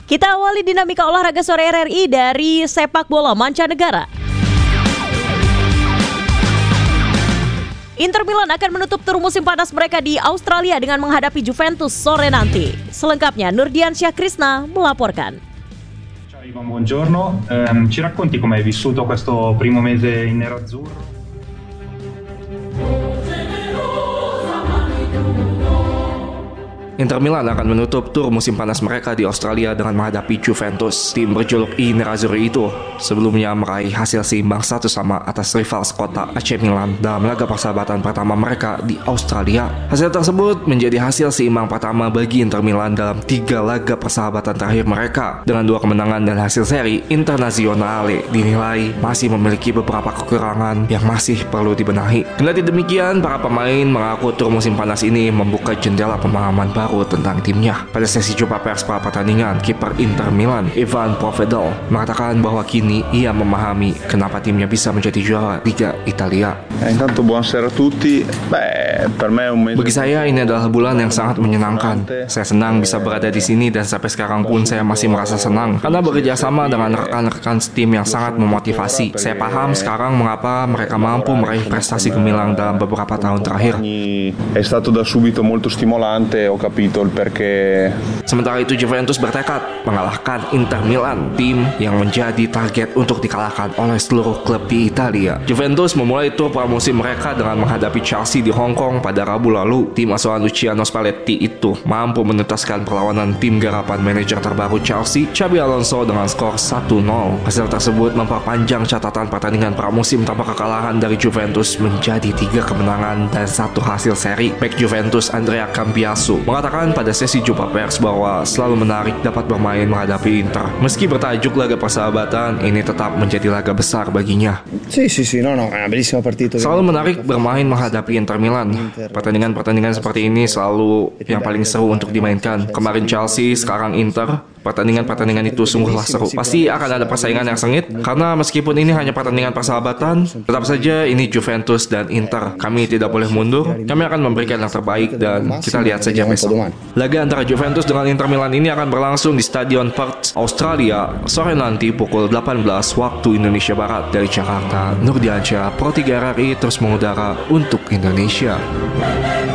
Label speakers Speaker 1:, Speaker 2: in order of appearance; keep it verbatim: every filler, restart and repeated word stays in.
Speaker 1: Kita awali dinamika olahraga sore R R I dari sepak bola mancanegara. Inter Milan akan menutup tur musim panas mereka di Australia dengan menghadapi Juventus sore nanti. Selengkapnya Nurdian Syahkrisna melaporkan.
Speaker 2: Ciao Ivan, buongiorno. Um, ci racconti come hai vissuto questo primo mese in nerazzurro?
Speaker 3: Inter Milan akan menutup tur musim panas mereka di Australia dengan menghadapi Juventus. Tim berjuluk I Nerazzurri itu sebelumnya meraih hasil seimbang satu sama atas rival sekota A C Milan dalam laga persahabatan pertama mereka di Australia. Hasil tersebut menjadi hasil seimbang pertama bagi Inter Milan dalam tiga laga persahabatan terakhir mereka. Dengan dua kemenangan dan hasil seri, Internazionale dinilai masih memiliki beberapa kekurangan yang masih perlu dibenahi. Kendati demikian, para pemain mengaku tur musim panas ini membuka jendela pemahaman baru tentang timnya. Pada sesi jumpa pers pra pertandingan, kiper Inter Milan, Ivan Provedel, mengatakan bahwa kini ia memahami kenapa timnya bisa menjadi juara Liga Italia.
Speaker 4: Intanto buonasera a tutti. Beh, per me è un mese.
Speaker 3: Bagi saya ini adalah bulan yang sangat menyenangkan. Saya senang bisa berada di sini dan sampai sekarang pun saya masih merasa senang karena bekerja sama dengan rekan-rekan tim yang sangat memotivasi. Saya paham sekarang mengapa mereka mampu meraih prestasi gemilang dalam beberapa tahun terakhir.
Speaker 4: È stato da subito molto stimolante, ho capito il perché.
Speaker 3: Sementara itu Juventus bertekad mengalahkan Inter Milan, tim yang menjadi target untuk dikalahkan oleh seluruh klub di Italia. Juventus memulai tur pramusim mereka dengan menghadapi Chelsea di Hong Kong pada Rabu lalu. Tim asuhan Luciano Spalletti itu mampu menuntaskan perlawanan tim garapan manajer terbaru Chelsea, Xabi Alonso, dengan skor satu nol. Hasil tersebut memperpanjang catatan pertandingan pramusim tanpa kekalahan dari Juventus menjadi tiga kemenangan dan satu hasil seri. Bek Juventus Andrea Cambiaso mengatakan pada sesi jumpa pers bahwa selalu menarik dapat bermain menghadapi Inter. Meski bertajuk laga persahabatan, ini tetap menjadi laga besar baginya.
Speaker 5: Sì, sì, sì, no, no, è una bellissima partita.
Speaker 3: Selalu menarik bermain menghadapi Inter Milan. Pertandingan-pertandingan seperti ini selalu yang paling seru untuk dimainkan. Kemarin Chelsea, sekarang Inter. Pertandingan-pertandingan itu sungguhlah seru. Pasti akan ada persaingan yang sengit karena meskipun ini hanya pertandingan persahabatan, tetap saja ini Juventus dan Inter. Kami tidak boleh mundur. Kami akan memberikan yang terbaik dan kita lihat saja besok. Laga antara Juventus dengan Inter Milan ini akan berlangsung di Stadion Perth, Australia sore nanti pukul delapan belas waktu Indonesia Barat. Dari Jakarta, Nurdiansyah, Pro tiga R R I terus mengudara untuk Indonesia.